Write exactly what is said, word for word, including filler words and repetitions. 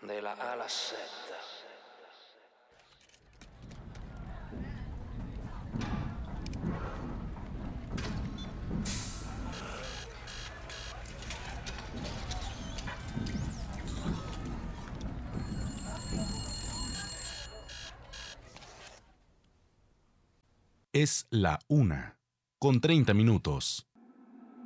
De la A a la Z. Es la una, con treinta minutos.